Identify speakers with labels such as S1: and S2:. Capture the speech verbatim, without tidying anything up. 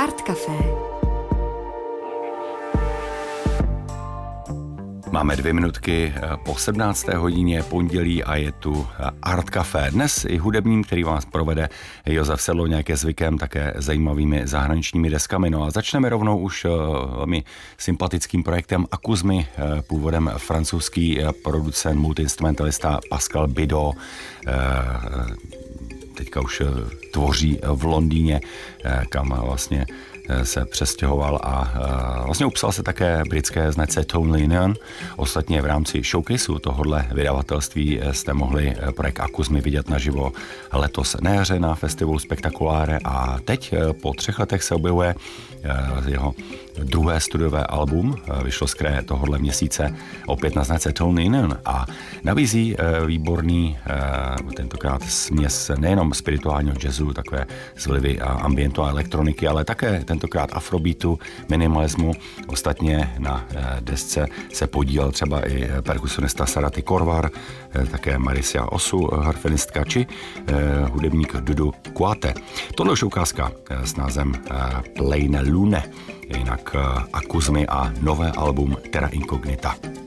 S1: Art Café.
S2: Máme dvě minutky po sedmnácté hodině pondělí a je tu Art Café. Dnes i hudebním, který vás provede Josef Sedloňák, je zvykem také zajímavými zahraničními deskami. No a začneme rovnou už velmi sympatickým projektem Akuzmy, původem francouzský producent, multiinstrumentalista Pascal Bidot, teďka už tvoří v Londýně, kam vlastně se přestěhoval a vlastně upsal se také britské značce Tone Linen. Ostatně v rámci showcaseu tohohle vydavatelství jste mohli projekt Akuzmy vidět naživo letos na jaře na festivalu Spektakuláre a teď po třech letech se objevuje jeho druhé studiové album, vyšlo z kraje tohohle měsíce opět na značce Tone Linen a nabízí výborný tentokrát směs nejenom spirituálního jazzu, takové zvlivy a ambientu a elektroniky, ale také tentokrát afrobeatu, minimalismu. Ostatně na desce se podílel třeba i perkusionista Sarati Korvar, také Marisia Osu, harfenistka, či hudebník Dudu Kuate. Tohle už ukázka s názvem Plaine Lune, jinak Akuzmy a nové album Terra Incognita.